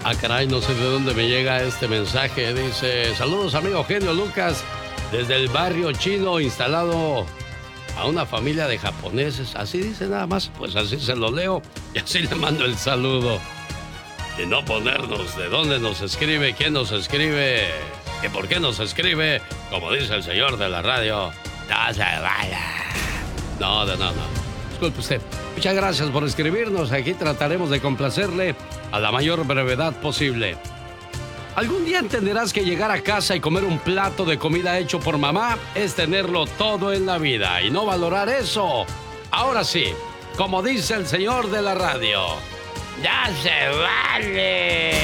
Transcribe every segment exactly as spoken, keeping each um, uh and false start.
Ah, caray, no sé de dónde me llega este mensaje. Dice, saludos amigo Genio Lucas, desde el barrio chino instalado a una familia de japoneses. Así dice nada más, pues así se lo leo y así le mando el saludo. Y no ponernos de dónde nos escribe, quién nos escribe y por qué nos escribe, como dice el señor de la radio. No se vaya. No, no, no. Disculpe usted. Muchas gracias por escribirnos. Aquí trataremos de complacerle a la mayor brevedad posible. Algún día entenderás que llegar a casa y comer un plato de comida hecho por mamá es tenerlo todo en la vida y no valorar eso. Ahora sí, como dice el señor de la radio, ¡ya se vale!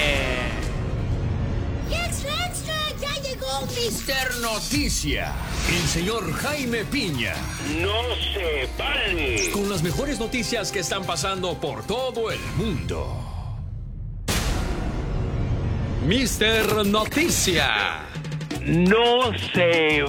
¡Y extra, extra! ¡Ya llegó mister Noticia! El señor Jaime Piña. ¡No se vale! Con las mejores noticias que están pasando por todo el mundo. mister Noticia. ¡No se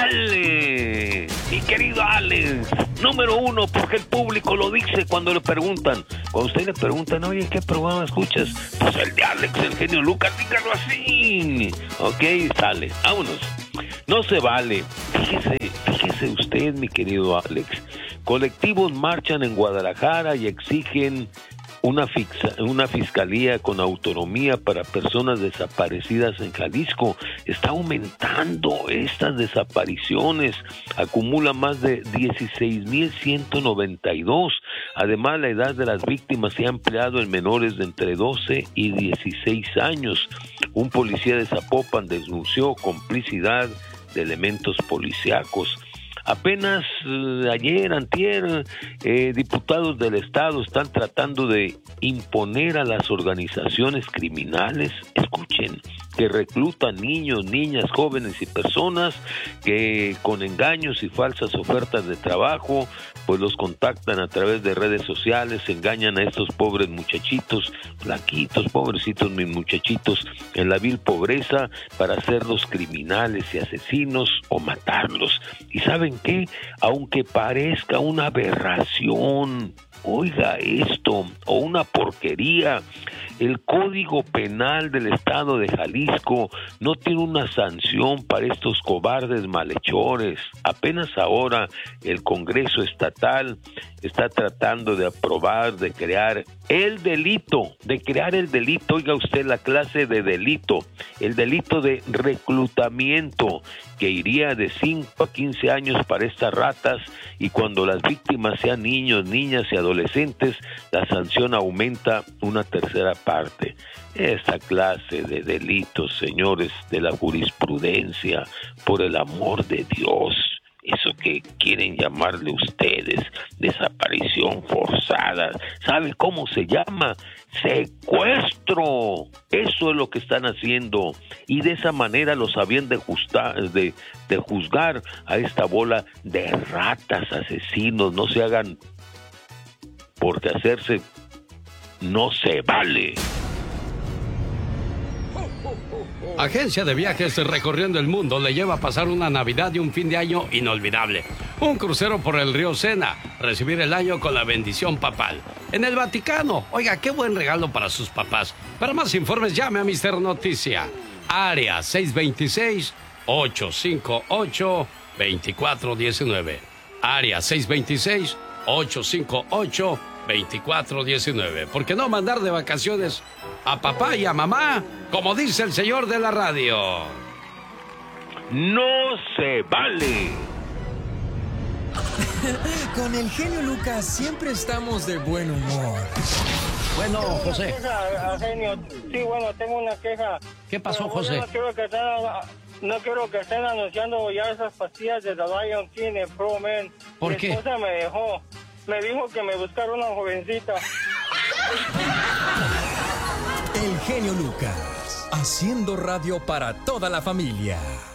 vale! Mi querido Alex, número uno, porque el público lo dice cuando le preguntan. Cuando usted le preguntan, oye, ¿qué programa escuchas? Pues el de Alex, el genio Lucas, dígalo así. Ok, sale, vámonos. No se vale. Fíjese, fíjese usted, mi querido Alex. Colectivos marchan en Guadalajara y exigen Una, fixa, una fiscalía con autonomía para personas desaparecidas en Jalisco. Está aumentando estas desapariciones, acumula más de dieciséis mil ciento noventa y dos. Además, la edad de las víctimas se ha ampliado en menores de entre doce y dieciséis años. Un policía de Zapopan denunció complicidad de elementos policíacos. Apenas eh, ayer, antier, eh, diputados del Estado están tratando de imponer a las organizaciones criminales, escuchen, que reclutan niños, niñas, jóvenes y personas que con engaños y falsas ofertas de trabajo, pues los contactan a través de redes sociales, engañan a estos pobres muchachitos, flaquitos, pobrecitos mis muchachitos, en la vil pobreza para hacerlos criminales y asesinos o matarlos. ¿Y saben qué? Aunque parezca una aberración, oiga esto, o una porquería, el Código Penal del Estado de Jalisco no tiene una sanción para estos cobardes malhechores. Apenas ahora el Congreso Estatal está tratando de aprobar, de crear el delito, de crear el delito, oiga usted la clase de delito, el delito de reclutamiento, que iría de cinco a quince años para estas ratas, y cuando las víctimas sean niños, niñas y adolescentes, la sanción aumenta una tercera parte. Esta clase de delitos, señores de la jurisprudencia, por el amor de Dios, eso que quieren llamarle ustedes desaparición forzada, ¿sabe cómo se llama? Secuestro. Eso es lo que están haciendo, y de esa manera los habían de, justar, de, de juzgar a esta bola de ratas asesinos. No se hagan, porque hacerse no se vale. Agencia de Viajes Recorriendo el Mundo le lleva a pasar una Navidad y un fin de año inolvidable. Un crucero por el río Sena, recibir el año con la bendición papal. En el Vaticano, oiga, qué buen regalo para sus papás. Para más informes, llame a mister Noticia. Área seis dos seis, ocho cinco ocho, dos cuatro uno nueve. Área seis dos seis, ocho cinco ocho, dos cuatro uno nueve. ¿Por qué no mandar de vacaciones a papá y a mamá, como dice el señor de la radio? No se vale. Con el genio Lucas siempre estamos de buen humor. Bueno, José. Queja, genio. Sí, bueno, tengo una queja. ¿Qué pasó, Pero, José? No quiero que estén, no quiero que estén anunciando ya esas pastillas de The Lion King en Pro Men. ¿Por Mi qué? esposa me dejó. Me dijo que me buscara una jovencita. El genio Lucas, haciendo radio para toda la familia.